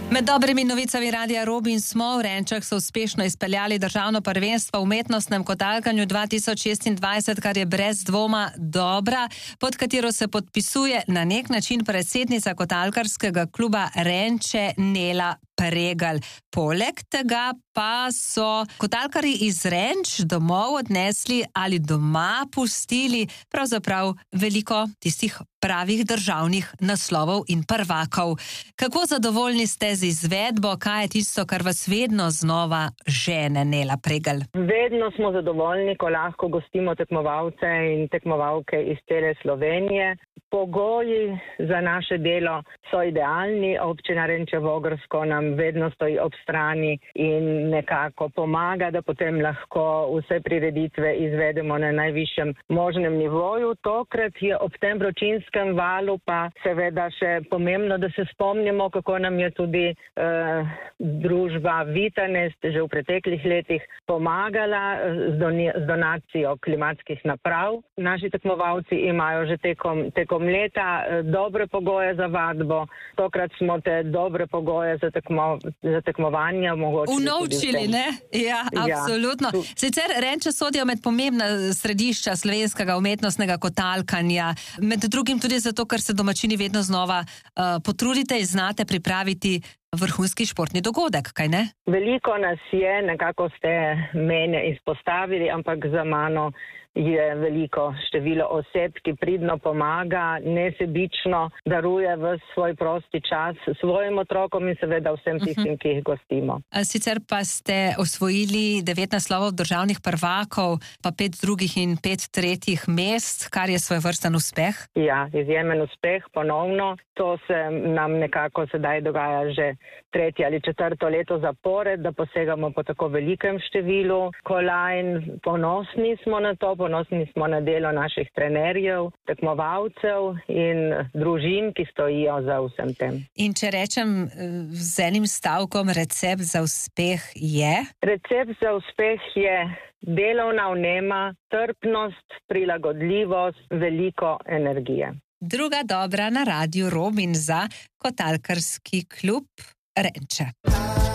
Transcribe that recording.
Med dobrimi novicami Radia Robin smo v Renčah so uspešno izpeljali državno prvenstvo v umetnostnem kotalkanju 2026, kar je brez dvoma dobra, pod katero se podpisuje na nek način predsednica kotalkarskega kluba Renče Nela Pregelj. Poleg tega pa so kotalkarji iz Renč domov odnesli ali doma pustili pravzaprav veliko tistih pravih državnih naslovov in prvakov. Kako zadovoljni ste z izvedbo, kaj je tisto, kar vas vedno znova žene, Nela Pregelj? Vedno smo zadovoljni, ko lahko gostimo tekmovalce in tekmovalke iz cele Slovenije. Pogoji za naše delo so idealni, občina Renče Vogrsko nam vedno stoji ob strani in nekako pomaga, da potem lahko vse prireditve izvedemo na najvišjem možnem nivoju. Tokrat je ob tem vročinskem valu pa seveda še pomembno, da se spomnimo, kako nam je tudi družba Vitanest že v preteklih letih pomagala z donacijo klimatskih naprav. Naši tekmovalci imajo že tekom leta dobre pogoje za vadbo. Tokrat smo te dobre pogoje za tekmovanje omogočili. Unovčili, ne? Ja, absolutno. Ja. Sicer Renče sodijo med pomembna središča slovenskega umetnostnega kotalkanja. Med drugim tudi zato, ker se domačini vedno znova potrudite in znate pripraviti vrhunski športni dogodek, kaj ne? Veliko nas je, nekako ste mene izpostavili, ampak za mano je veliko število oseb, ki pridno pomaga, nesebično daruje v svoj prosti čas svojim otrokom in seveda vsem tistim, ki jih gostimo. Sicer pa ste osvojili 9 naslovov državnih prvakov, pa 5 drugih in 5 tretjih mest, kar je svojevrsten uspeh. Ja, izjemen uspeh, ponovno. To se nam nekako sedaj dogaja že 3. ali 4. leto zapored, da posegamo po tako velikem številu kolajn. Ponosni smo na to, ponosni smo na delo naših trenerjev, tekmovalcev in družin, ki stojijo za vsem tem. In če rečem z enim stavkom, recept za uspeh je? Recept za uspeh je delovna vnema, trpnost, prilagodljivost, veliko energije. Druga dobra na Radiu Robin za kotalkarski klub Renče.